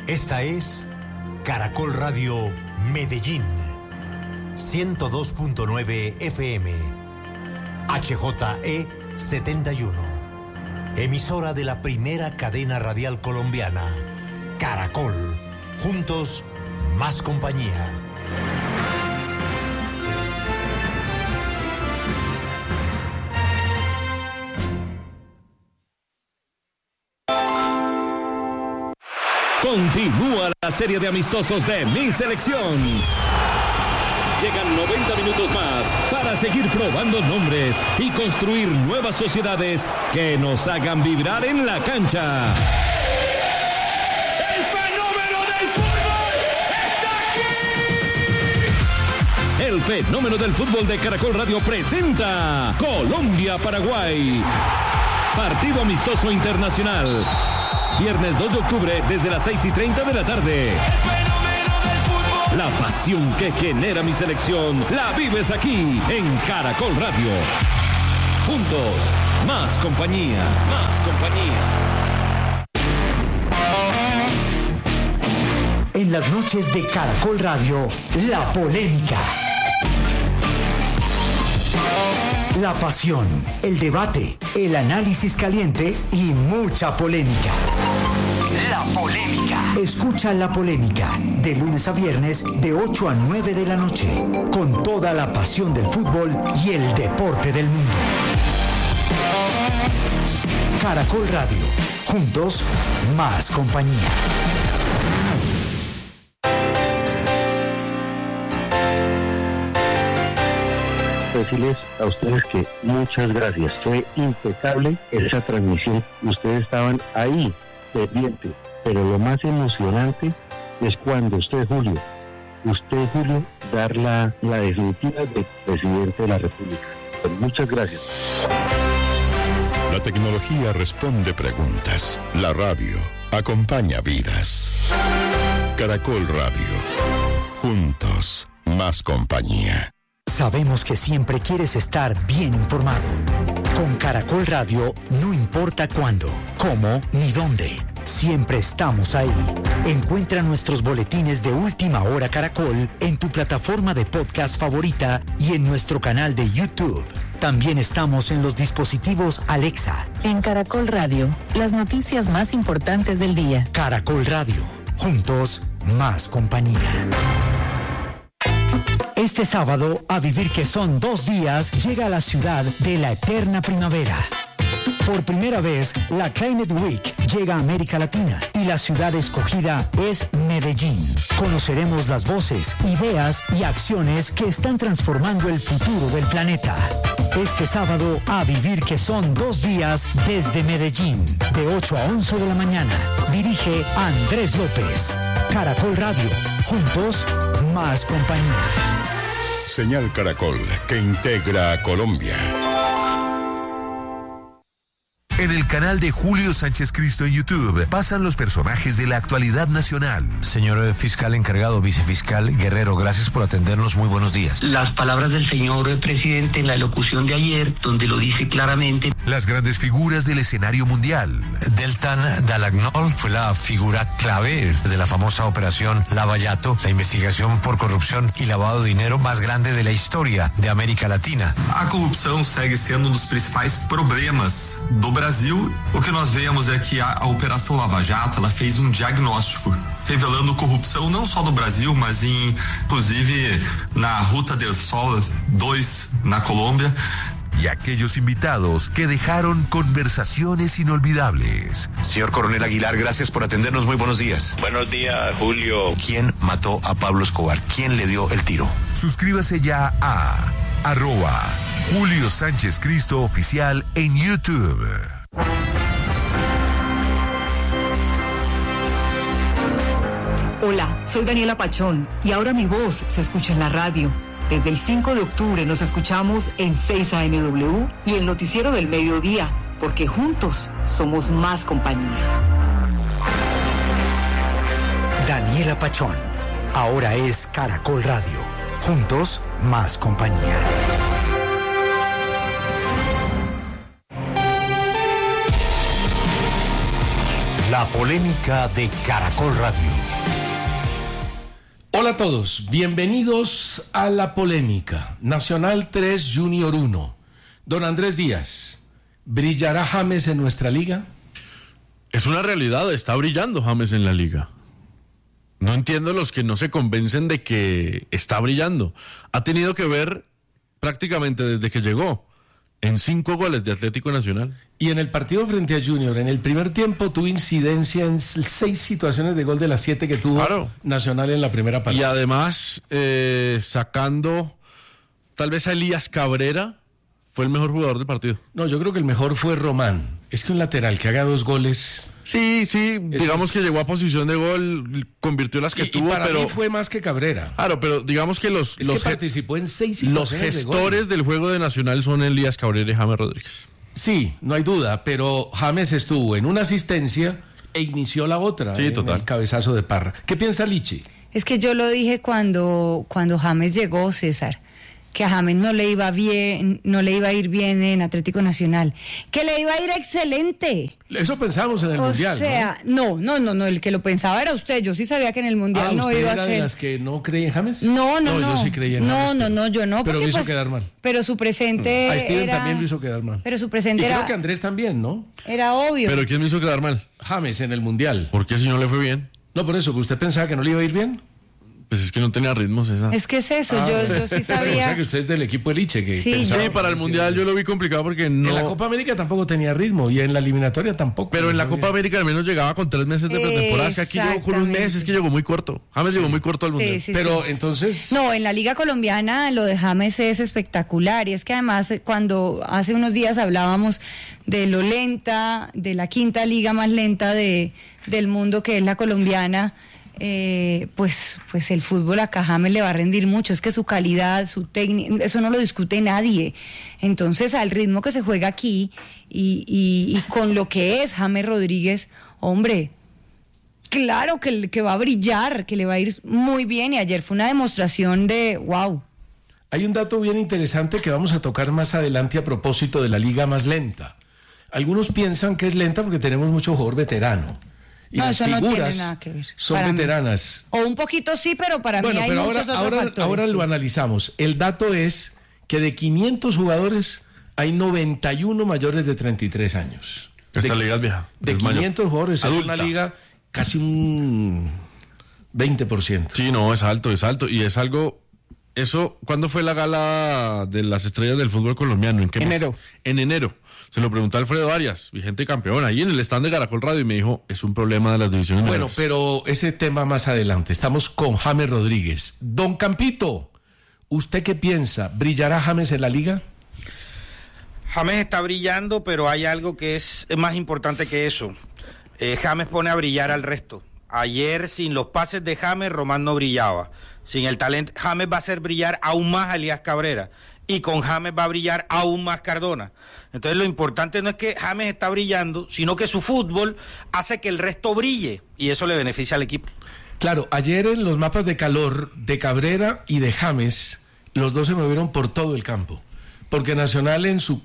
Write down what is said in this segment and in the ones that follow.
Esta es Caracol Radio Medellín, 102.9 FM, HJE 71, emisora de la primera cadena radial colombiana, Caracol, juntos, más compañía. Continúa la serie de amistosos de Mi Selección. Llegan 90 minutos más para seguir probando nombres y construir nuevas sociedades que nos hagan vibrar en la cancha. ¡El fenómeno del fútbol está aquí! El fenómeno del fútbol de Caracol Radio presenta Colombia-Paraguay. Partido amistoso internacional. Viernes 2 de octubre desde las 6:30 de la tarde. La pasión que genera Mi Selección la vives aquí en Caracol Radio. Juntos, más compañía, más compañía. En las noches de Caracol Radio, la polémica. La pasión, el debate, el análisis caliente y mucha polémica. La polémica. Escucha La Polémica de lunes a viernes de 8 a 9 de la noche con toda la pasión del fútbol y el deporte del mundo. Caracol Radio. Juntos, más compañía. Decirles a ustedes que muchas gracias. Fue impecable esa transmisión. Ustedes estaban ahí, pendientes. Pero lo más emocionante es cuando usted, Julio, dar la definitiva de presidente de la República. Pues muchas gracias. La tecnología responde preguntas. La radio acompaña vidas. Caracol Radio. Juntos, más compañía. Sabemos que siempre quieres estar bien informado. Con Caracol Radio, no importa cuándo, cómo ni dónde. Siempre estamos ahí. Encuentra nuestros boletines de Última Hora Caracol en tu plataforma de podcast favorita y en nuestro canal de YouTube. También estamos en los dispositivos Alexa. En Caracol Radio, las noticias más importantes del día. Caracol Radio. Juntos, más compañía. Este sábado, a vivir que son 2 días, llega a la ciudad de la eterna primavera. Por primera vez, la Climate Week llega a América Latina y la ciudad escogida es Medellín. Conoceremos las voces, ideas y acciones que están transformando el futuro del planeta. Este sábado, a vivir que son 2 días desde Medellín, de 8 a 11 de la mañana. Dirige Andrés López. Caracol Radio. Juntos, más compañía. Señal Caracol, que integra a Colombia. En el canal de Julio Sánchez Cristo en YouTube pasan los personajes de la actualidad nacional. Señor fiscal encargado, vicefiscal Guerrero, gracias por atendernos. Muy buenos días. Las palabras del señor presidente en la locución de ayer, donde lo dice claramente. Las grandes figuras del escenario mundial. Deltan Dall'Agnol fue la figura clave de la famosa operación Lava Jato, la investigación por corrupción y lavado de dinero más grande de la historia de América Latina. A corrupção segue sendo dos principais problemas do Brasil. O que nós vemos é que a Operação Lava Jato, ela fez diagnóstico, revelando corrupção não só no Brasil, mas inclusive na Ruta del Sol 2 na Colômbia. Y aquellos invitados que dejaron conversaciones inolvidables. Señor Coronel Aguilar, gracias por atendernos. Muy buenos días. Buenos días, Julio. ¿Quién mató a Pablo Escobar? ¿Quién le dio el tiro? Suscríbase ya a @Julio Sánchez Cristo Oficial en YouTube. Hola, soy Daniela Pachón y ahora mi voz se escucha en la radio. Desde el 5 de octubre nos escuchamos en 6 AMW y el noticiero del mediodía, porque juntos somos más compañía. Daniela Pachón, ahora es Caracol Radio. Juntos, más compañía. La polémica de Caracol Radio. Hola a todos, bienvenidos a La Polémica. Nacional 3, Junior 1. Don Andrés Díaz, ¿brillará James en nuestra liga? Es una realidad, está brillando James en la liga. No entiendo los que no se convencen de que está brillando. Ha tenido que ver prácticamente desde que llegó en 5 goles de Atlético Nacional. Y en el partido frente a Junior, en el primer tiempo tuvo incidencia en 6 situaciones de gol de las 7 que tuvo Nacional en la primera parte. Y además, sacando tal vez a Elías Cabrera, fue el mejor jugador del partido. No, yo creo que el mejor fue Román. Es que un lateral que haga 2 goles... Sí, digamos que llegó a posición de gol, convirtió las que tuvo, para pero mí fue más que Cabrera. Claro, pero digamos que los participó en 6 situaciones los gestores del juego de Nacional son Elías Cabrera y James Rodríguez. Sí, no hay duda, pero James estuvo en una asistencia e inició la otra, total. El cabezazo de Parra. ¿Qué piensa Lichi? Es que yo lo dije cuando James llegó, César, que a James no le iba a ir bien en Atlético Nacional, que le iba a ir excelente. Eso pensamos en el Mundial. O sea, no, el que lo pensaba era usted. Yo sí sabía que en el Mundial no iba a ser. ¿Usted era de las que no creía en James? No. Yo sí creía en James. No, yo no. Pero lo hizo quedar mal. Pero su presente a Steven también lo hizo quedar mal. Pero su presente creo que Andrés también, ¿no? Era obvio. ¿Pero quién me hizo quedar mal? James en el Mundial. ¿Por qué si no le fue bien? No, por eso, que usted pensaba que no le iba a ir bien. Pues es que no tenía ritmo, César. Es que es eso, yo sí sabía. O sea que usted es del equipo Eliche. Que sí, para el Mundial yo lo vi complicado porque no... En la Copa América tampoco tenía ritmo y en la eliminatoria tampoco. Pero en la Copa América al menos llegaba con 3 meses de pretemporada. Es que aquí llegó con un mes, es que llegó muy corto. James llegó muy corto al Mundial. Pero entonces... No, en la Liga Colombiana lo de James es espectacular. Y es que además cuando hace unos días hablábamos de lo lenta, de la 5ª liga más lenta del mundo que es la colombiana... pues el fútbol acá a James le va a rendir mucho, es que su calidad, su técnica, eso no lo discute nadie. Entonces al ritmo que se juega aquí y con lo que es James Rodríguez, hombre, claro que va a brillar, que le va a ir muy bien, y ayer fue una demostración de wow. Hay un dato bien interesante que vamos a tocar más adelante a propósito de la liga más lenta. Algunos piensan que es lenta porque tenemos mucho jugador veterano. Y no, las eso figuras no tiene nada que ver. Son veteranas. O un poquito sí, pero para mí hay muchos otros factores. Ahora lo analizamos. El dato es que de 500 jugadores hay 91 mayores de 33 años. Esta liga es vieja. De 500 jugadores adulta. Es una liga casi un 20%. Sí, no, es alto. Y es algo... Eso, ¿cuándo fue la gala de las estrellas del fútbol colombiano? ¿En qué mes? En enero. Se lo preguntó a Alfredo Arias, vigente campeón, ahí en el stand de Caracol Radio, y me dijo, es un problema de las divisiones menores. Bueno, pero ese tema más adelante. Estamos con James Rodríguez. Don Campito, ¿usted qué piensa? ¿Brillará James en la liga? James está brillando, pero hay algo que es más importante que eso. James pone a brillar al resto. Ayer, sin los pases de James, Román no brillaba. Sin el talento, James va a hacer brillar aún más a Elías Cabrera. Y con James va a brillar aún más Cardona. Entonces lo importante no es que James está brillando, sino que su fútbol hace que el resto brille, y eso le beneficia al equipo. Claro, ayer en los mapas de calor de Cabrera y de James, los dos se movieron por todo el campo. Porque Nacional en su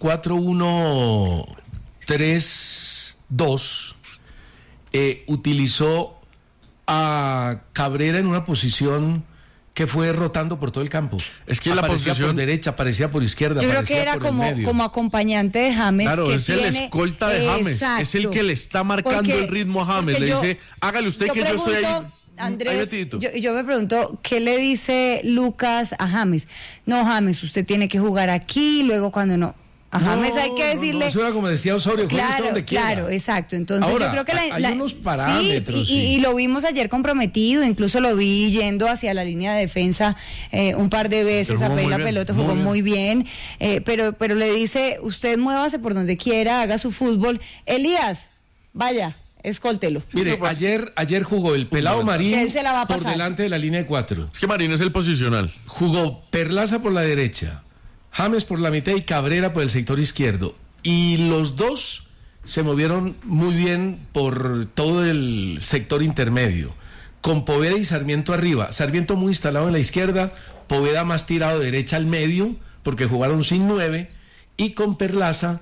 4-1-3-2 utilizó a Cabrera en una posición... que fue rotando por todo el campo. Es que aparecía la posición por derecha, aparecía por izquierda, yo creo que era como acompañante de James. Claro, que es tiene... el escolta de James. Exacto. Es el que le está marcando el ritmo a James. Le dice, hágale usted que yo estoy ahí. Andrés, yo me pregunto, ¿qué le dice Lucas a James? No, James, usted tiene que jugar aquí, luego cuando no... A James hay que decirle... eso era como decía Osorio, claro, exacto. Entonces ahora, yo creo que hay unos parámetros. Sí, y lo vimos ayer comprometido, incluso lo vi yendo hacia la línea de defensa un par de veces a pedir la pelota, jugó muy bien, pero le dice, usted muévase por donde quiera, haga su fútbol. Elías, vaya, escóltelo. Mire, ayer jugó el pelado Marín por delante de la línea de 4. Es que Marín es el posicional. Jugó Perlaza por la derecha, James por la mitad y Cabrera por el sector izquierdo. Y los dos se movieron muy bien por todo el sector intermedio, con Poveda y Sarmiento arriba. Sarmiento muy instalado en la izquierda, Poveda más tirado de derecha al medio, porque jugaron sin 9, y con Perlaza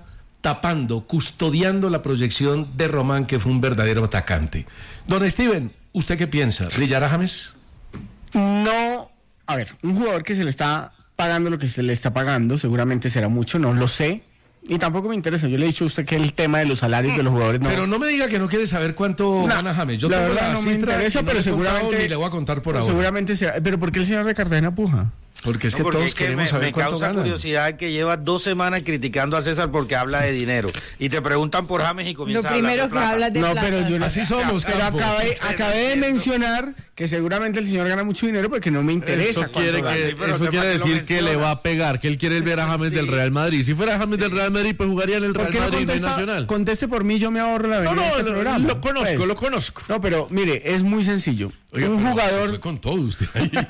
tapando, custodiando la proyección de Román, que fue un verdadero atacante. Don Steven, ¿usted qué piensa? ¿Brillará James? No, a ver, un jugador que se le está pagando lo que se le está pagando, seguramente será mucho, no lo sé. Y tampoco me interesa, yo le he dicho a usted que el tema de los salarios de los jugadores no... Pero no me diga que no quiere saber cuánto gana James. Yo tengo la no me interesa, pero seguramente... Ni le voy a contar por ahora. Seguramente será... ¿Pero por qué el señor de Cartagena puja? Porque es que todos queremos saber cuánto ganan. Me causa curiosidad que lleva 2 semanas criticando a César porque habla de dinero. Y te preguntan por James y comienza a hablar de plata. Lo primero que hablas de plata. No, pero yo no... Así somos, pero acabé de mencionar que seguramente el señor gana mucho dinero porque no me interesa. Eso quiere decir que le va a pegar, que él quiere ver a James del Real Madrid. Si fuera James del Real Madrid, pues jugaría en el Real Madrid no Nacional. Conteste por mí, yo me ahorro la venida de este programa. Lo conozco. No, pero mire, es muy sencillo. Oiga, un jugador... con todo usted.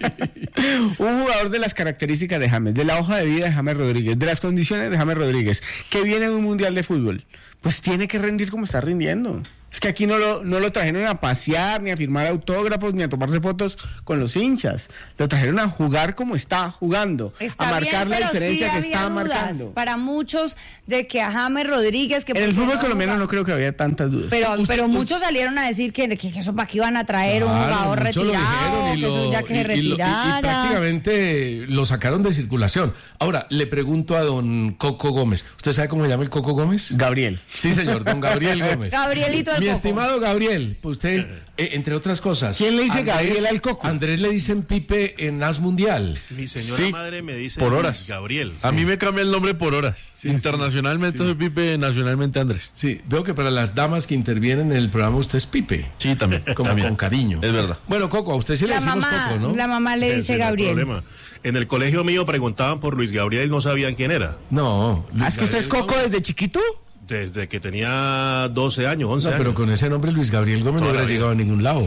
Un jugador de las características de James, de la hoja de vida de James Rodríguez, de las condiciones de James Rodríguez, que viene de un mundial de fútbol, pues tiene que rendir como está rindiendo. Es que aquí no lo trajeron a pasear, ni a firmar autógrafos, ni a tomarse fotos con los hinchas. Lo trajeron a jugar como está jugando, está a marcar bien, la diferencia sí que está marcando. Para muchos de que a James Rodríguez... que en el fútbol colombiano no creo que había tantas dudas. Pero muchos salieron a decir que eso para qué iban a traer un jugador retirado, que eso ya que se retirara. Y prácticamente lo sacaron de circulación. Ahora, le pregunto a don Coco Gómez. ¿Usted sabe cómo se llama el Coco Gómez? Gabriel. Sí, señor, don Gabriel Gómez. Gabrielito Mi estimado Gabriel, pues usted, entre otras cosas... ¿Quién le dice Gabriel al Coco? Andrés le dicen Pipe en As Mundial. Mi señora madre me dice por horas. Gabriel. A mí me cambia el nombre por horas. Internacionalmente soy Pipe, nacionalmente Andrés. Sí, veo que para las damas que intervienen en el programa usted es Pipe. Sí, también. Como también. Con cariño. Es verdad. Bueno, Coco, a usted sí le decimos Coco, ¿no? La mamá le dice Gabriel. Problema. En el colegio mío preguntaban por Luis Gabriel y no sabían quién era. No. ¿Es que usted es Coco desde chiquito? Desde que tenía 12 años, 11 años. Pero con ese nombre Luis Gabriel Gómez no hubiera llegado a ningún lado.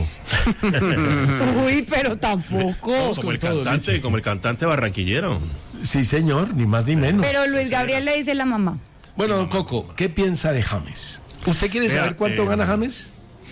Uy, pero tampoco. Como el cantante barranquillero. Sí, señor, ni más ni menos. Pero Luis Gabriel le dice la mamá. Bueno, don Coco, ¿qué piensa de James? ¿Usted quiere saber cuánto gana James?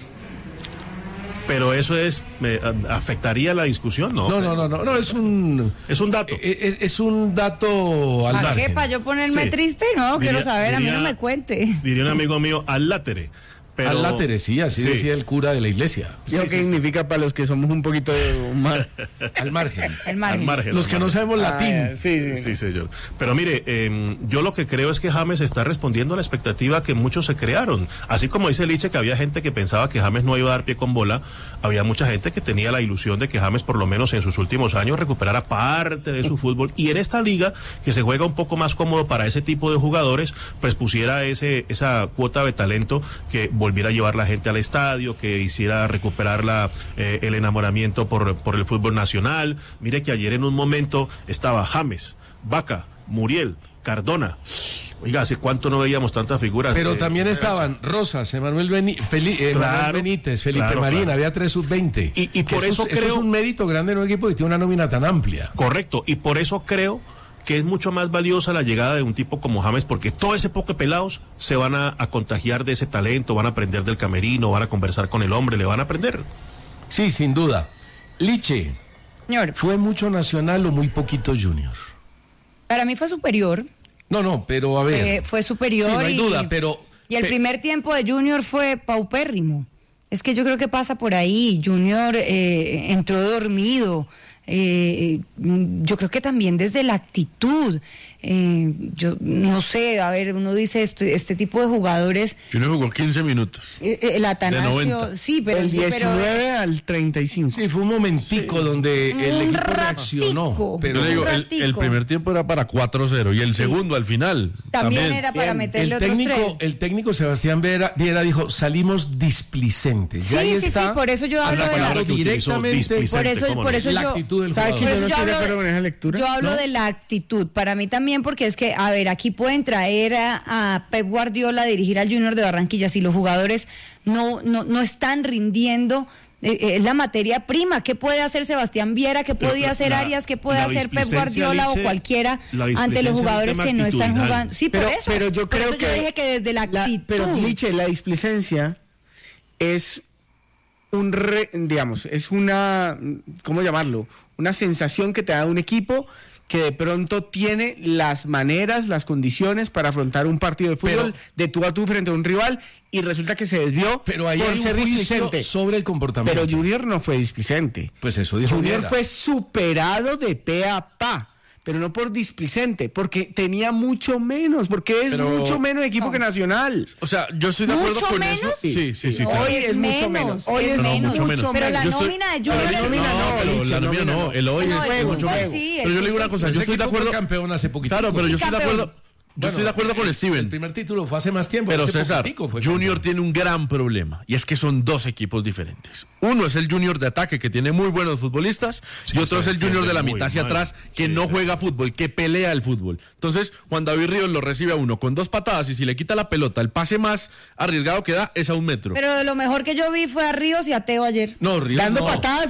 Pero eso afectaría la discusión, ¿no? No, es un dato. Es un dato al margen. ¿Para qué? ¿Para yo ponerme triste? No, quiero saber, a mí no me cuente. Diría un amigo mío, al látere. Pero... Al látere, sí, así decía el cura de la iglesia. ¿Y qué significa para los que somos un poquito al margen? Al margen. Los que no sabemos latín. Sí, señor. Pero mire, yo lo que creo es que James está respondiendo a la expectativa que muchos se crearon. Así como dice Liche que había gente que pensaba que James no iba a dar pie con bola, había mucha gente que tenía la ilusión de que James, por lo menos en sus últimos años, recuperara parte de su fútbol. Y en esta liga, que se juega un poco más cómodo para ese tipo de jugadores, pues pusiera esa cuota de talento que volviera a llevar la gente al estadio, que hiciera recuperar el enamoramiento por el fútbol nacional. Mire que ayer en un momento estaba James, Vaca, Muriel, Cardona. Oiga, ¿hace cuánto no veíamos tantas figuras? Pero también estaban Rosas, Emanuel Benítez, Felipe Marín, había 3 sub-20. Y por eso creo... Eso es un mérito grande en un equipo que tiene una nómina tan amplia. Correcto, y por eso creo que es mucho más valiosa la llegada de un tipo como James, porque todo ese poco de pelados se van a contagiar de ese talento, van a aprender del camerino, van a conversar con el hombre, le van a aprender. Sí, sin duda. Liche, señor, ¿fue mucho Nacional o muy poquito Junior? Para mí fue superior. No, pero a ver. Fue superior. Sí, no hay duda, pero... Y el primer tiempo de Junior fue paupérrimo. Es que yo creo que pasa por ahí. Junior entró dormido. Yo creo que también desde la actitud, yo no sé, a ver, uno dice este tipo de jugadores. Junior jugó 15 minutos. El Atanasio, sí, pero el 19 al 35. Sí, fue un momentico donde el equipo reaccionó. Pero yo digo, el primer tiempo era para 4-0 y el segundo al final. También era para meterle otros 3. El técnico Sebastián Viera dijo, salimos displicentes. Sí, y ahí está. Sí, por eso yo hablo de la directamente. Por eso la yo... actitud del ¿Sabe que yo no estoy de acuerdo con esa lectura? Yo hablo de la actitud, para mí también, porque es que, a ver, aquí pueden traer a Pep Guardiola a dirigir al Junior de Barranquilla, si los jugadores no están rindiendo, es la materia prima. ¿Qué puede hacer Sebastián Viera? ¿Qué podía hacer Arias? ¿Qué puede hacer Pep Guardiola o cualquiera ante los jugadores que no están jugando? Sí, pero yo creo que... Yo dije que desde la actitud... Pero, Liche, la displicencia es... es una, ¿cómo llamarlo? Una sensación que te da un equipo que de pronto tiene las maneras, las condiciones para afrontar un partido de fútbol de tú a tú frente a un rival, y resulta que se desvió pero ahí por hay ser un juicio displicente sobre el comportamiento. Pero Junior no fue displicente. Pues eso dijo Junior Viera. fue superado de pe a pa, pero no por displicente, porque tenía mucho menos, porque es mucho menos equipo que Nacional. O sea, yo estoy de acuerdo con menos? eso. Sí. Hoy es mucho menos. Hoy es mucho menos. Pero la nómina de Junior la nómina no. El hoy es mucho menos. Pero yo le digo una cosa, yo estoy de acuerdo. Campeón hace poquito. Claro, pero yo estoy de acuerdo. Yo estoy de acuerdo con Steven. El primer título fue hace más tiempo. Pero hace César, Junior tiene un gran problema, y es que son dos equipos diferentes. Uno es el Junior de ataque, que tiene muy buenos futbolistas, y otro es el Junior de la mitad hacia atrás, que no juega fútbol, que pelea el fútbol. Entonces, Juan David Ríos lo recibe a uno con 2 patadas, y si le quita la pelota, el pase más arriesgado que da es a 1 metro. Pero lo mejor que yo vi fue a Ríos y a Teo ayer. No, Ríos dando patadas,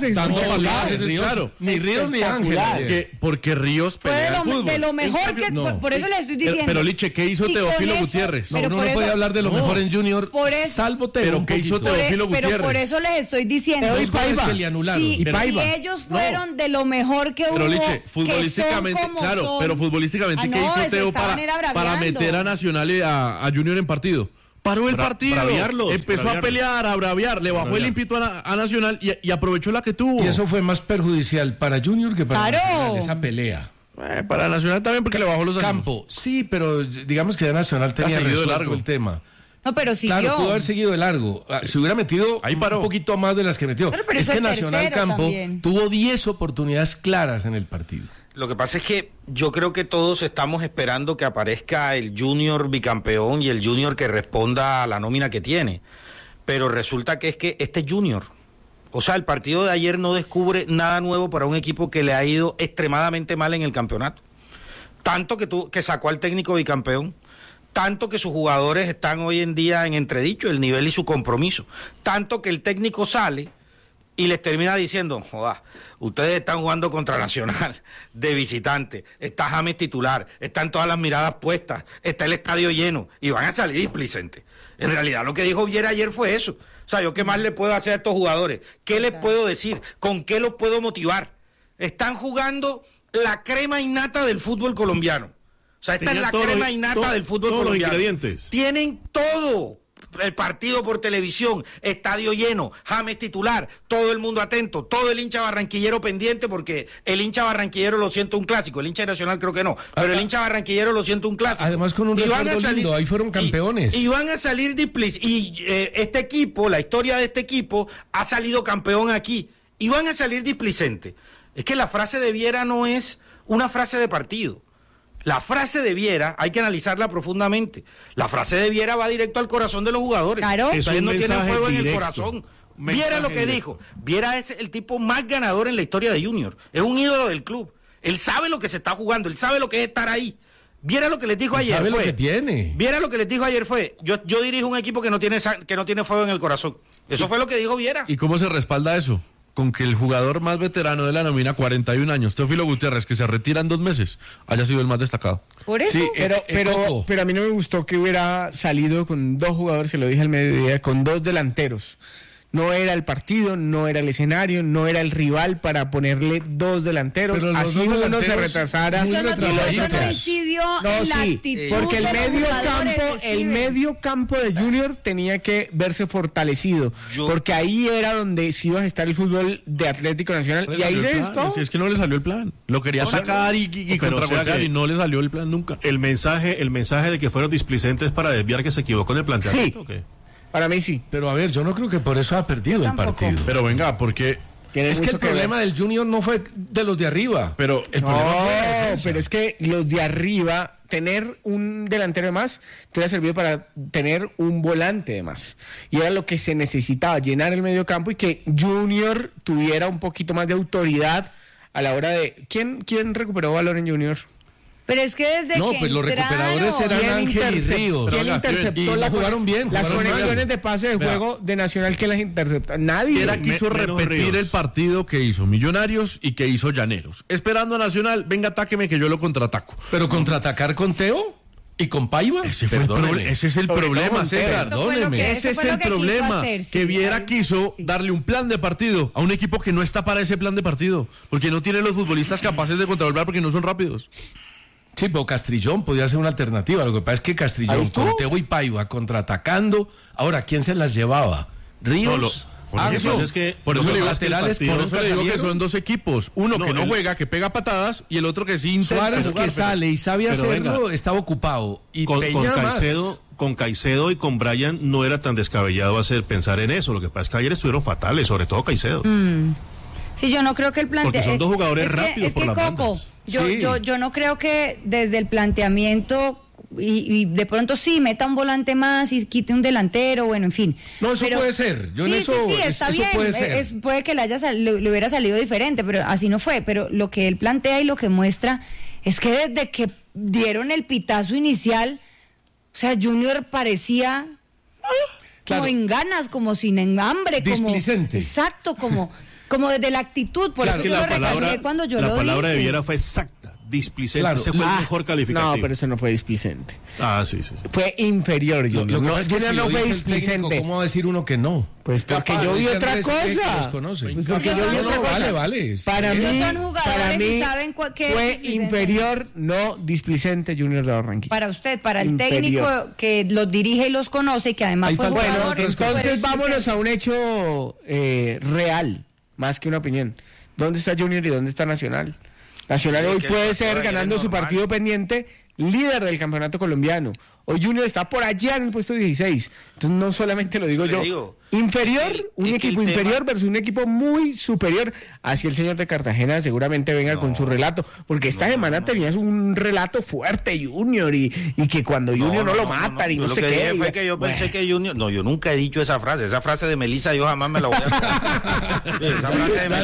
claro. Ni Ríos ni Ángel. Porque Ríos pelea el fútbol. De lo mejor que... Por eso le estoy diciendo. Pero Liche, ¿qué hizo Teófilo Gutiérrez? No, uno no puede hablar de lo mejor en Junior, salvo Teo. Pero ¿qué hizo Teófilo Gutiérrez? Pero por eso les estoy diciendo. Que le anularon. Si ellos fueron de lo mejor que hubo. Pero Liche, futbolísticamente, claro, pero futbolísticamente, ¿qué hizo Teo para meter a Nacional y a Junior en partido? Paró el partido, empezó a pelear, a braviar, le bajó el ímpetu a Nacional y aprovechó la que tuvo. Y eso fue más perjudicial para Junior que para Nacional, esa pelea. Para Nacional también, porque le bajó los Campo, sí, pero digamos que ya Nacional tenía resuelto el tema. No, pero siguió. Claro, pudo haber seguido de largo. Si hubiera metido un poquito más de las que metió. Pero es que Nacional Campo también tuvo 10 oportunidades claras en el partido. Lo que pasa es que yo creo que todos estamos esperando que aparezca el Junior bicampeón y el Junior que responda a la nómina que tiene. Pero resulta que es que este Junior, o sea, el partido de ayer no descubre nada nuevo para un equipo que le ha ido extremadamente mal en el campeonato. Tanto que sacó al técnico bicampeón, tanto que sus jugadores están hoy en día en entredicho, el nivel y su compromiso. Tanto que el técnico sale y les termina diciendo, joda, ustedes están jugando contra Nacional de visitante, está James titular, están todas las miradas puestas, está el estadio lleno y van a salir displicentes. En realidad lo que dijo Viera ayer fue eso. O sea, ¿yo qué más le puedo hacer a estos jugadores? ¿Qué les puedo decir? ¿Con qué los puedo motivar? Están jugando la crema innata del fútbol colombiano. O sea, esta es la crema innata del fútbol colombiano. Los ingredientes. Tienen todo. El partido por televisión, estadio lleno, James titular, todo el mundo atento, todo el hincha barranquillero pendiente, porque el hincha barranquillero lo siente un clásico, el hincha nacional creo que no, pero el hincha barranquillero lo siente un clásico. Además con un recuerdo lindo, ahí fueron campeones. Y van a salir este equipo, la historia de este equipo, ha salido campeón aquí, y van a salir displicentes. Es que la frase de Viera no es una frase de partido. La frase de Viera hay que analizarla profundamente. La frase de Viera va directo al corazón de los jugadores. Claro. Ustedes no tienen fuego en el corazón. Viera lo que dijo. Viera es el tipo más ganador en la historia de Junior. Es un ídolo del club. Él sabe lo que se está jugando. Él sabe lo que es estar ahí. Viera lo que les dijo ayer. Sabe fue, lo que tiene. Viera lo que les dijo ayer fue, yo dirijo un equipo que no tiene fuego en el corazón. Eso fue lo que dijo Viera. ¿Y cómo se respalda eso? Con que el jugador más veterano de la nómina, 41 años, Teófilo Gutiérrez, que se retira en 2 meses, haya sido el más destacado. Por eso. Sí, pero a mí no me gustó que hubiera salido con 2 jugadores, se lo dije al mediodía, con 2 delanteros. No era el partido, no era el escenario, no era el rival para ponerle 2 delanteros. Pero así uno se retrasara. Eso no incidió en la actitud porque de el medio campo de Junior tenía que verse fortalecido. Porque ahí era donde sí iba a estar el fútbol de Atlético Nacional. Y ahí se gestó. Si es que no le salió el plan. Lo quería sacar y contragolpear y no le salió el plan nunca. El mensaje de que fueron displicentes para desviar que se equivocó en el planteamiento. Sí. ¿O qué? Para mí sí. Pero a ver, yo no creo que por eso ha perdido el partido. Pero venga, porque es que el problema del Junior no fue de los de arriba. Pero el problema fue de la defensa. Pero es que los de arriba, tener un delantero de más, te hubiera servido para tener un volante de más. Y era lo que se necesitaba, llenar el medio campo y que Junior tuviera un poquito más de autoridad a la hora de... ¿Quién recuperó valor en Junior? Pero es que desde no, que pues los recuperadores eran Ángel y Ríos. ¿Quién interceptó? Jugaron bien. Las conexiones de pase de juego de Nacional, ¿quién las interceptó? Nadie. Era quiso repetir el partido que hizo Millonarios y que hizo Llaneros. Esperando a Nacional, venga, atáqueme que yo lo contraataco. ¿Pero contraatacar con Teo? ¿Y con Paiva? Ese es el problema, César. Perdóneme. Ese es el problema. Que Viera quiso darle un plan de partido a un equipo que no está para ese plan de partido. Porque no tiene los futbolistas capaces de contrarrestar porque no son rápidos. Sí, pero Castrillón podía ser una alternativa. Lo que pasa es que Castrillón con Teo y Paiva contraatacando. Ahora, ¿quién se las llevaba? ¿Ríos? Por eso le digo que son dos equipos. Uno que no juega, que pega patadas, y el otro que sí intenta Suárez jugar, que sale y sabe hacerlo, estaba ocupado. Y con Caicedo y con Bryan no era tan descabellado pensar en eso. Lo que pasa es que ayer estuvieron fatales, sobre todo Caicedo. Sí, yo no creo que el Porque son dos jugadores rápidos por las bandas. Yo no creo que desde el planteamiento y de pronto sí meta un volante más y quite un delantero, bueno, en fin. No, eso puede ser. Está bien. Puede ser. Puede que le hubiera salido diferente, pero así no fue. Pero lo que él plantea y lo que muestra es que desde que dieron el pitazo inicial, o sea, Junior parecía como en ganas, como sin hambre, displicente. Exacto, como desde la actitud. Por eso que yo lo recalqué cuando yo lo dije. La palabra de Viera fue exacta. Displicente, ese fue el mejor calificativo. No, pero eso no fue displicente. Sí. Fue inferior, Junior. No fue displicente. ¿Cómo va a decir uno que no? Pues porque yo vi otra cosa. Porque yo vi otra cosa. Vale. Para mí, son jugadores y saben qué fue inferior, no displicente Junior de Barranquilla. Para usted, para el técnico que los dirige y los conoce y que además fue jugador. Bueno, entonces vámonos a un hecho real, más que una opinión. ¿Dónde está Junior y dónde está Nacional? Nacional hoy puede ser, ganando su partido pendiente, líder del campeonato colombiano. Hoy Junior está por allá en el puesto 16. Entonces no solamente lo digo yo. Inferior, un equipo inferior versus un equipo muy superior. Así el señor de Cartagena seguramente venga con su relato. Porque esta semana tenías un relato fuerte, Junior, y que cuando Junior no lo matan y no sé qué. Lo que fue que yo pensé que Junior... No, yo nunca he dicho esa frase. Esa frase de Melissa yo jamás me la voy a... Esa frase de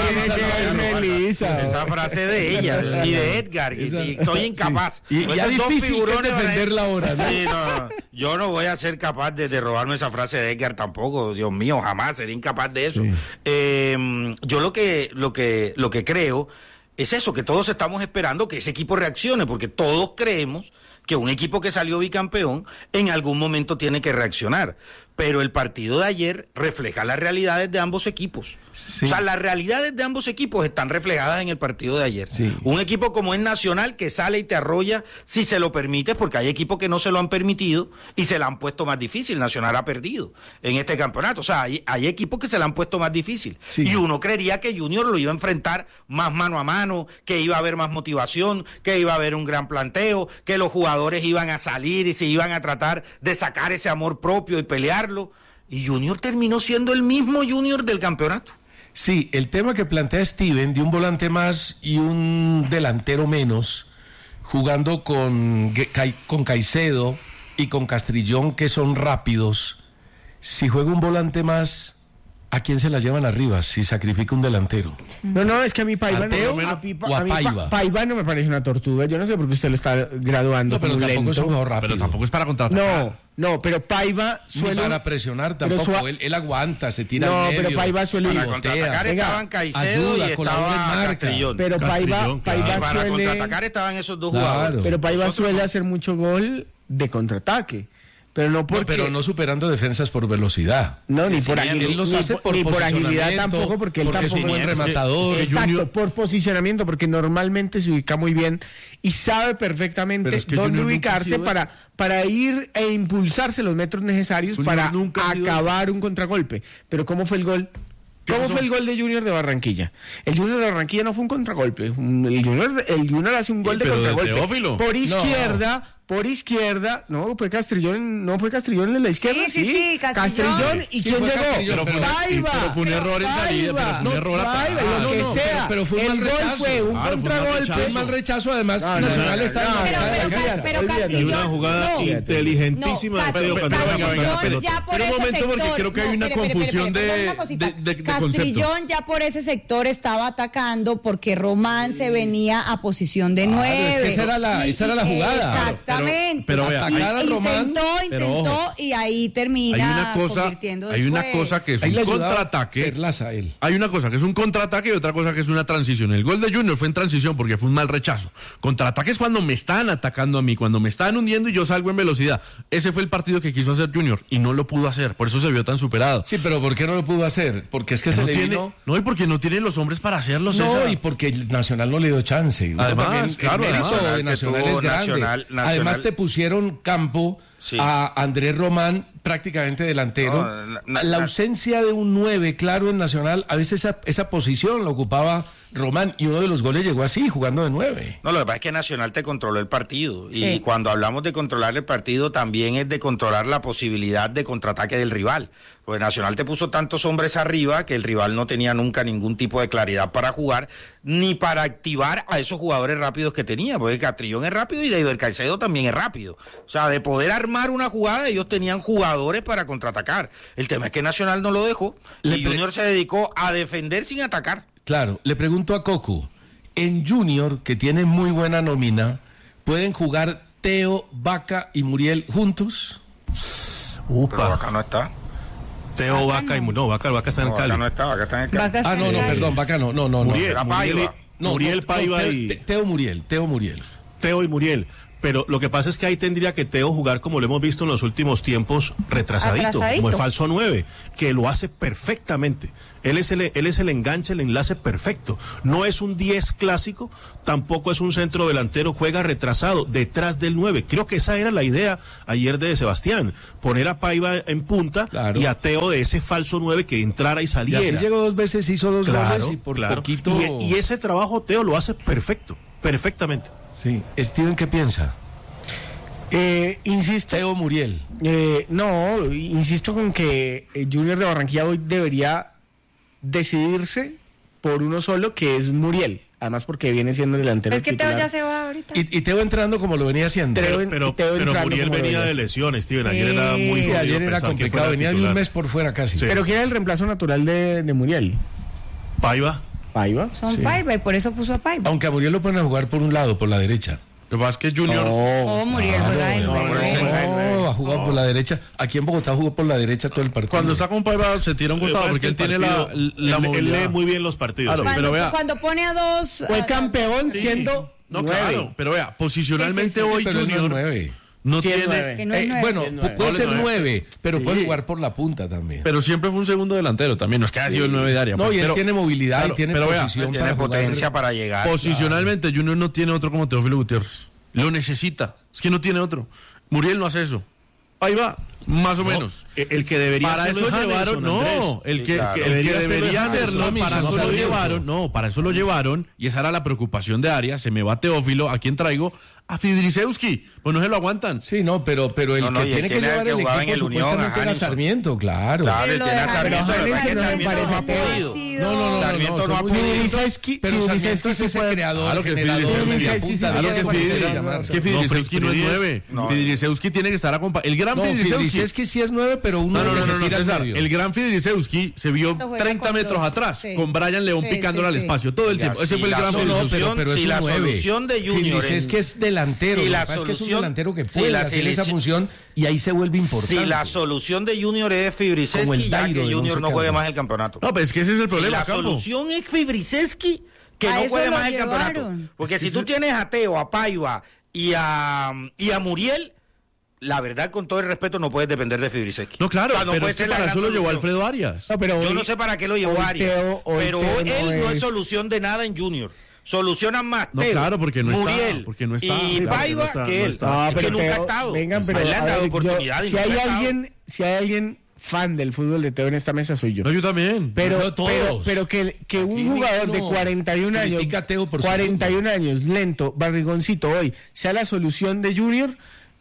Melissa esa frase de ella y de Edgar. Y soy incapaz. Y ya difícil defenderla ahora, ¿no? Sí, no, yo no voy a ser capaz de robarme esa frase de Edgar tampoco. Dios mío, jamás sería incapaz de eso. Sí. Yo lo que creo es eso, que todos estamos esperando que ese equipo reaccione, porque todos creemos que un equipo que salió bicampeón en algún momento tiene que reaccionar. Pero el partido de ayer refleja las realidades de ambos equipos. Sí. O sea, las realidades de ambos equipos están reflejadas en el partido de ayer. Sí. Un equipo como es Nacional, que sale y te arrolla si se lo permite, porque hay equipos que no se lo han permitido y se la han puesto más difícil. Nacional ha perdido en este campeonato. O sea, hay equipos que se la han puesto más difícil. Sí. Y uno creería que Junior lo iba a enfrentar más mano a mano, que iba a haber más motivación, que iba a haber un gran planteo, que los jugadores iban a salir y se iban a tratar de sacar ese amor propio y pelear. Y Junior terminó siendo el mismo Junior del campeonato. Sí, el tema que plantea Steven de un volante más y un delantero menos, jugando con Caicedo y con Castrillón, que son rápidos. Si juega un volante más, ¿a quién se la llevan arriba si sacrifica un delantero? No, es que a mí Paiva Paiva no me parece una tortuga. Yo no sé por qué usted lo está graduando. No, pero tampoco es un jugador rápido. Pero tampoco es para contraatacar. No, pero Paiva suele... Ni para presionar tampoco, él aguanta, se tira al medio. Pero Paiva suele... Para contraatacar estaban Caicedo y estaba Castrillón. Pero Paiva suele... Para contraatacar estaban esos dos jugadores. Pero Paiva suele hacer mucho gol de contraataque. Pero no superando defensas por velocidad. No, ni por agilidad. Él los hace por agilidad tampoco, porque él tampoco es un buen rematador. Exacto, por posicionamiento, porque normalmente se ubica muy bien y sabe perfectamente dónde ubicarse para ir e impulsarse los metros necesarios para acabar un contragolpe. Pero ¿cómo fue el gol? ¿Cómo fue el gol de Junior de Barranquilla? El Junior de Barranquilla no fue un contragolpe. El Junior hace un gol de contragolpe. Por izquierda, no fue Castrillón en la izquierda. Sí, Castrillón. ¿Y quién llegó? Paiva. Pero fue un error en salida, pero fue un error lo que sea. Pero fue un mal rechazo. Fue un contragolpe. Fue un mal rechazo, además Nacional está pero Castrillón. Una jugada inteligentísima de Pedro Pero un momento, porque creo que hay una confusión de Castrillón ya por ese sector estaba atacando porque Román se venía a posición de 9. Es que esa era la jugada. Exactamente. Exactamente. Pero vea, intentó y ahí termina convirtiendo después. Hay una cosa que es un contraataque. Hay una cosa que es un contraataque y otra cosa que es una transición. El gol de Junior fue en transición porque fue un mal rechazo. Contraataque es cuando me están atacando a mí, cuando me están hundiendo y yo salgo en velocidad. Ese fue el partido que quiso hacer Junior y no lo pudo hacer. Por eso se vio tan superado. Sí, pero ¿por qué no lo pudo hacer? Porque es que se le vino... No, y porque no tiene los hombres para hacerlo, No, César. y porque el Nacional no le dio chance. Además, claro, el mérito de Nacional es grande. Además te pusieron campo a Andrés Román prácticamente delantero. La ausencia de un 9 claro en Nacional, a veces esa posición la ocupaba Román y uno de los goles llegó así, jugando de 9. No, lo que pasa es que Nacional te controló el partido. Sí. Y cuando hablamos de controlar el partido, también es de controlar la posibilidad de contraataque del rival. Pues Nacional te puso tantos hombres arriba que el rival no tenía nunca ningún tipo de claridad para jugar, ni para activar a esos jugadores rápidos que tenía, porque Catrillón es rápido y David Caicedo también es rápido. O sea, de poder armar una jugada, ellos tenían jugadores para contraatacar. El tema es que Nacional no lo dejó y Junior se dedicó a defender sin atacar. Claro, le pregunto a Cocu, en Junior, que tiene muy buena nómina, ¿pueden jugar Teo, Vaca y Muriel juntos? Pero Vaca no está. Teo, Vaca y... No, Vaca está en el Cali. Vaca no está, Vaca está en el Cali. No, perdón, Vaca no. Muriel Paiva y... Teo Muriel. Teo y Muriel. Pero lo que pasa es que ahí tendría que Teo jugar, como lo hemos visto en los últimos tiempos, retrasadito. Como el falso 9, que lo hace perfectamente. Él es el enganche, el enlace perfecto. No es un 10 clásico, tampoco es un centro delantero, juega retrasado, detrás del 9. Creo que esa era la idea ayer de Sebastián, poner a Paiva en punta y a Teo de ese falso 9 que entrara y saliera. Y así llegó 2 veces, hizo 2 goles y por poquito... Y ese trabajo Teo lo hace perfecto, perfectamente. Sí. Steven, ¿qué piensa? Insisto. Teo Muriel. No, insisto con que Junior de Barranquilla hoy debería decidirse por uno solo, que es Muriel. Además porque viene siendo delantero Es que titular. Teo ya se va ahorita. Y Teo entrando como lo venía haciendo. Pero Muriel venía de lesiones, Steven. Ayer era muy jodido. Ayer era complicado. Venía de un mes por fuera casi. Sí. Pero ¿quién era el reemplazo natural de Muriel? Paiva. Son Paiva y por eso puso a Paiva. Aunque a Muriel lo ponen a jugar por un lado, por la derecha. Lo que pasa es que Junior... Muriel juega de 9. Ha jugado por la derecha. Aquí en Bogotá jugó por la derecha todo el partido. Cuando está con Paiva se tira un costado porque él tiene la movilidad. Él lee muy bien los partidos. Claro, pero vea, cuando pone a 2... Fue campeón siendo... No, 9. Claro, pero vea, posicionalmente Sí, hoy Junior... 9. No Sí, tiene... Que no es 9. Bueno, puede ser 9, pero Sí. puede jugar por la punta también. Pero siempre fue un segundo delantero también. No es que haya sido el 9 de área. No, pues, y él pero- tiene movilidad claro, y tiene pero vea, posición Tiene para potencia jugar. para llegar. Posicionalmente Junior no tiene otro como Teófilo Gutiérrez. Lo necesita. Es que no tiene otro. Muriel no hace eso. Ahí va, más o menos. El que debería Para hacerlo eso es llevaron, Jameson, Andrés. no, el Sí, que, claro. el que Debería debería hacerlo, hacerlo, para eso lo llevaron, para eso lo llevaron, y esa era la preocupación de Arias, se me va Teófilo, ¿a quién traigo? A Fidrisewski, pues no se lo aguantan. Sí, no, pero el No, que y tiene que llevar el jugaba en equipo el Unión, supuestamente a era Hanison. Sarmiento, claro. Claro, él Pero tiene a lo de Sarmiento, Hanison pero es que me Sarmiento parece no ha podido. Sarmiento no ha podido. Pero Sarmiento es ese creador, Claro que generador, Fidrisewski media sí, punta, claro diez, que como quiera Fidrisewski- llamarlo. es que Fidrisewski no es 9. No. Fidrisewski tiene que estar acompañado. El gran No, Fidrisewski. Fidrisewski sí es 9, pero uno No, necesita el César, medio. el gran Fidrisewski se vio Juega 30 con metros dos, atrás, sí. con Brian León Sí, picándole sí, al sí. espacio todo el Ya, tiempo. Ese si fue el la gran solución- Fidrisewski. pero es si un la 9. solución de Junior Es que es delantero, si lo la que pasa es que es un solución- delantero que si puede la hacer esa selección- función y ahí se vuelve importante. Si la solución de Junior es Como Fibrisewski, el ya Dairo que de Junior Once no juegue Caldas. más el campeonato. No, pero es que ese es el Si problema, la Campo. solución es Fibrisewski, que A no eso juegue lo más el campeonato. llevaron. Porque si tú tienes a Teo, a Paiva y a Muriel, la verdad, con todo el respeto, no puedes depender de Fibrisewski. No, claro, O sea, no pero puede es que ser la para gran eso lo llevó solución. Alfredo Arias. No, pero Yo hoy- no sé para qué lo llevó hoy Arias, Teo él no es es- solución de nada en Junior. Solucionan más No, Teo, claro, porque no está, Muriel porque no está, y claro, Paiva no está, que no él. está. Es que nunca ha Teo, estado. vengan, pero A él le han a dado ver, oportunidad y si nunca hay ha estado. alguien fan del fútbol de Teo en esta mesa soy yo. No, yo también. No todos. Pero que un Aquí jugador de ninguno 41 años, critica a Teo por su 41 años, lento, barrigoncito hoy, sea la solución de Junior,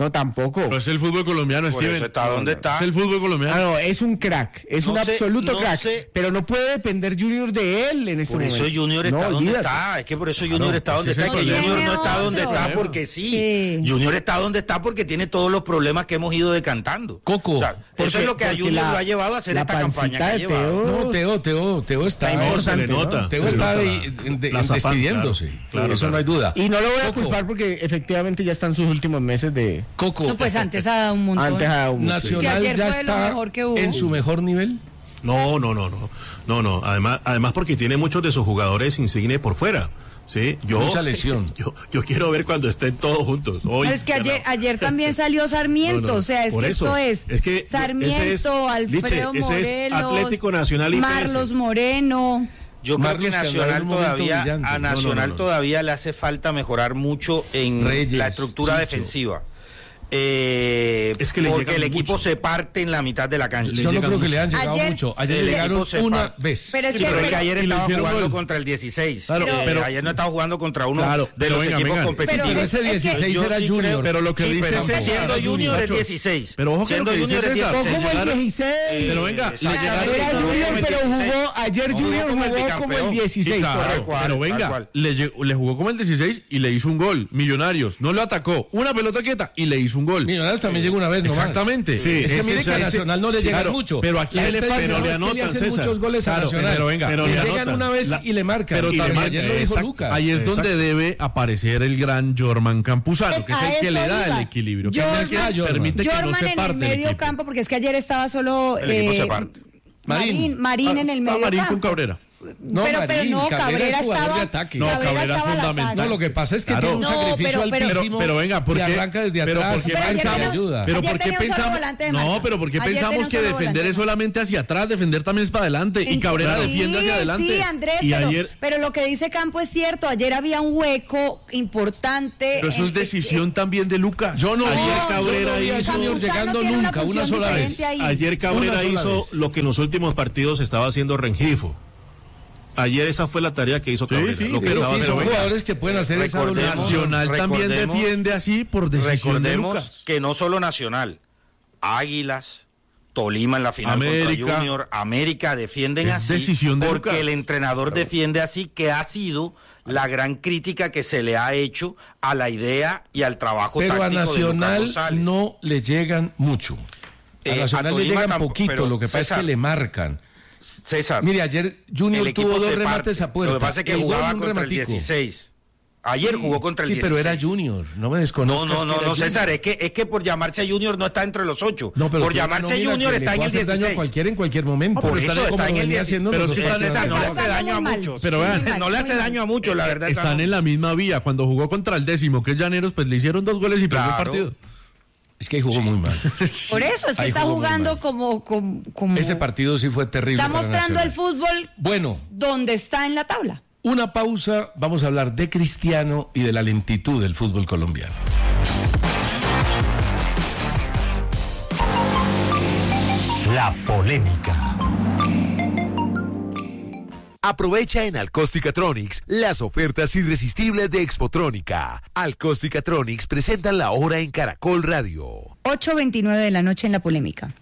No, tampoco. Pero es el fútbol colombiano, Por Steven. eso está donde está. Es el fútbol colombiano. No, es un crack, es un absoluto crack. Pero no puede depender Junior de él en este momento. Por eso Junior está donde está. Es que por eso Junior está donde está. Que Junior no está donde está porque sí. Junior está donde está porque tiene todos los problemas que hemos ido decantando. Coco. O sea, eso es lo que a Junior lo ha llevado a hacer esta campaña que ha llevado. No, Teo está se le nota. Teo está despidiéndose. Claro, eso no hay duda. Y no lo voy a culpar porque efectivamente ya están sus últimos meses de... Coco. No, pues antes ha dado un montón. Antes ha dado un montón. Nacional ya está en su mejor nivel. No. Además porque tiene muchos de sus jugadores insignes por fuera. Sí, mucha lesión. Yo quiero ver cuando estén todos juntos. Hoy, es que ayer también salió Sarmiento, o sea, es que eso, esto es que Sarmiento, Alfredo Morelos, es Atlético Nacional y Marlos Moreno. Yo creo que Nacional todavía, a Nacional todavía le hace falta mejorar mucho en la estructura defensiva. Porque el equipo se parte en la mitad de la cancha. Yo no creo que le han llegado mucho. Ayer llegaron una vez. Pero es que ayer estaba jugando contra el 16. Pero ayer no estaba jugando contra uno de los equipos competitivos. Pero ese 16 era Junior. Pero lo que dice es siendo Junior es 16. Pero ojo que lo que dice César. Como el 16. Pero venga, era Junior, pero jugó ayer Junior jugó como el 16. Pero venga, le jugó como el 16 y le hizo un gol. Millonarios no lo atacó. Una pelota quieta y le hizo un gol. Millonarios también llegó una vez nomás. Exactamente. Sí, es que mire que a Nacional no le llegan mucho. Pero aquí le anotan, hacen muchos goles a Nacional. Pero venga, le llegan una vez y le marcan. Pero también ayer lo dijo Lucas. Ahí es donde debe aparecer el gran Jorman Campuzano, que es el que le da el equilibrio. Jorman, que permite que no se parte en el medio campo, porque es que ayer estaba solo Marín en el medio Marín campo. con Cabrera. No, pero no, Cabrera estaba de ataque. No, Cabrera es fundamental. No, lo que pasa es que tiene un sacrificio altísimo. Pero venga, ¿por qué arranca desde atrás? Pero ¿por qué pensamos? No, pero ¿por qué pensamos que defender es solamente hacia atrás, defender también es para adelante y Cabrera defiende hacia adelante? Sí, Andrés, pero lo que dice Campo es cierto. Ayer había un hueco importante. Pero eso es decisión también de Lucas. Yo no ayer Cabrera hizo llegando nunca, una sola vez. Ayer Cabrera hizo lo que en los últimos partidos estaba haciendo Rengifo. Ayer esa fue la tarea que hizo Cabrera. Son jugadores que pueden hacer esa doble. Nacional también defiende así por decisión de Lucas. Que no solo Nacional, Águilas, Tolima en la final contra Junior, América defienden así porque el entrenador defiende así, que ha sido la gran crítica que se le ha hecho a la idea y al trabajo táctico de Lucas González. Pero a Nacional no le llegan mucho. A Nacional le llegan poquito, lo que pasa es que le marcan. César, mire, ayer Junior tuvo dos remates a puerta. Lo que pasa es que jugaba contra el 16. Ayer jugó contra el 16. Sí, pero era Junior, no me desconozcas. No, César, es que por llamarse Junior no está entre los 8. No, pero por llamarse Junior está en el 16. Daño a cualquiera en cualquier momento. Por eso está en el 16. Pero es que César, no le hace daño a muchos. Pero vean, no le hace daño a muchos, la verdad. Están en la misma vía. Cuando jugó contra el 10º, que es Llaneros, pues le hicieron 2 goles y perdió el partido. Es que ahí jugó muy mal. Por eso, es que está jugando como... Ese partido sí fue terrible. Está mostrando el fútbol donde está en la tabla. Una pausa, vamos a hablar de Cristiano y de la lentitud del fútbol colombiano. La polémica. Aprovecha en Alcosticatronics las ofertas irresistibles de Expotrónica. Alcosticatronics presentan la hora en Caracol Radio. 8:29 de la noche en La Polémica.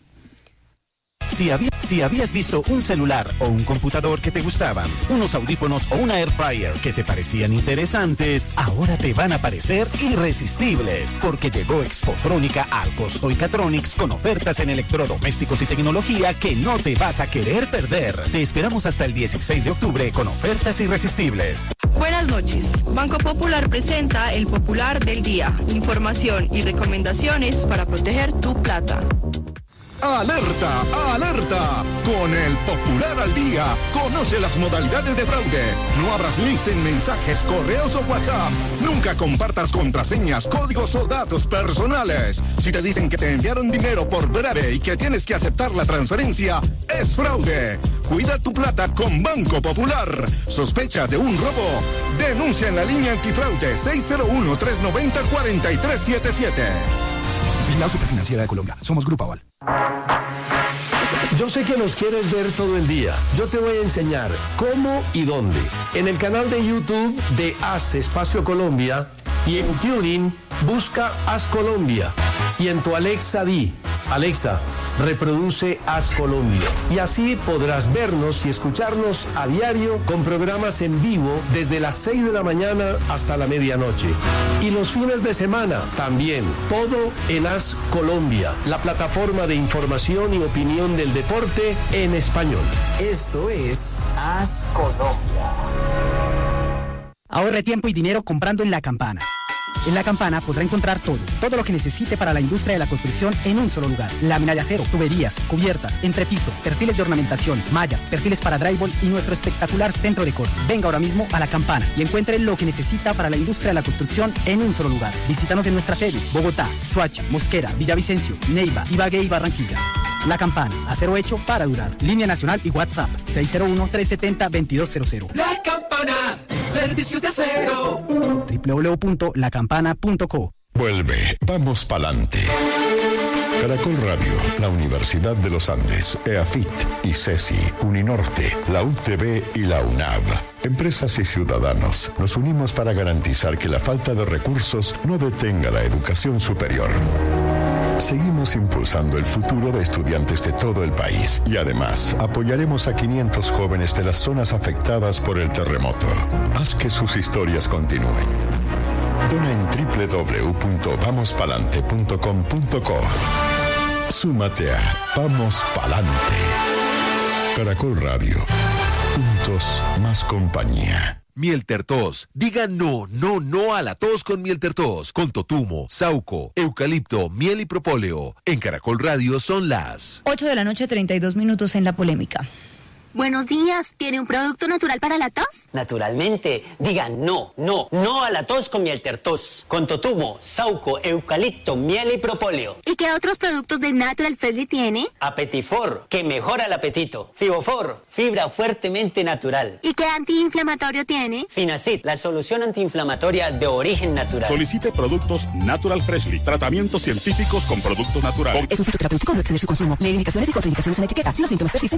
Si habías visto un celular o un computador que te gustaban, unos audífonos o una air fryer que te parecían interesantes, ahora te van a parecer irresistibles, porque llegó Expotrónica a Alcosticatronics con ofertas en electrodomésticos y tecnología que no te vas a querer perder. Te esperamos hasta el 16 de octubre con ofertas irresistibles. Buenas noches. Banco Popular presenta el Popular del Día. Información y recomendaciones para proteger tu plata. ¡Alerta! ¡Alerta! Con el Popular al Día, conoce las modalidades de fraude. No abras links en mensajes, correos o WhatsApp. Nunca compartas contraseñas, códigos o datos personales. Si te dicen que te enviaron dinero por breve y que tienes que aceptar la transferencia, es fraude. Cuida tu plata con Banco Popular. ¿Sospecha de un robo? Denuncia en la línea antifraude 601-390-4377. Vigilado Superfinanciera de Colombia. Somos Grupo Aval. Yo sé que nos quieres ver todo el día. Yo te voy a enseñar cómo y dónde. En el canal de YouTube de Haz Espacio Colombia y en TuneIn busca Haz Colombia. Y en tu Alexa di, Alexa, reproduce Haz Colombia. Y así podrás vernos y escucharnos a diario con programas en vivo desde las 6 de la mañana hasta la medianoche. Y los fines de semana también. Todo en Haz Colombia, la plataforma de información y opinión del deporte en español. Esto es Haz Colombia. Ahorre tiempo y dinero comprando en La Campana. En La Campana podrá encontrar todo lo que necesite para la industria de la construcción en un solo lugar. Lámina de acero, tuberías, cubiertas, entrepiso, perfiles de ornamentación, mallas, perfiles para drywall y nuestro espectacular centro de corte. Venga ahora mismo a La Campana y encuentre lo que necesita para la industria de la construcción en un solo lugar. Visítanos en nuestras sedes: Bogotá, Soacha, Mosquera, Villavicencio, Neiva, Ibagué y Barranquilla. La Campana, acero hecho para durar. Línea nacional y WhatsApp 601-370-2200. La Campana, servicio de acero. www.lacampana.co. Vuelve, vamos pa'lante. Caracol Radio, la Universidad de los Andes, EAFIT, ICESI, Uninorte, la UTB y la UNAV. Empresas y ciudadanos, nos unimos para garantizar que la falta de recursos no detenga la educación superior. Seguimos impulsando el futuro de estudiantes de todo el país y además apoyaremos a 500 jóvenes de las zonas afectadas por el terremoto. Haz que sus historias continúen. Dona en www.vamospalante.com.co. Súmate a Vamos Palante. Caracol Radio. Juntos, más compañía. Miel Tertos. Diga no a la tos con Miel Tertos. Con totumo, sauco, eucalipto, miel y propóleo. En Caracol Radio son las 8:32 en la polémica. Buenos días, ¿tiene un producto natural para la tos? Naturalmente, digan no a la tos con Miel Tertos, con totumo, sauco, eucalipto, miel y propóleo. ¿Y qué otros productos de Natural Freshly tiene? Apetifor, que mejora el apetito. Fibofor, fibra fuertemente natural. ¿Y qué antiinflamatorio tiene? Finacid, la solución antiinflamatoria de origen natural. Solicite productos Natural Freshly, tratamientos científicos con productos naturales. Es un fitoterapéutico, no exceder su consumo. Lee indicaciones y contraindicaciones en la etiqueta. Si los síntomas persisten,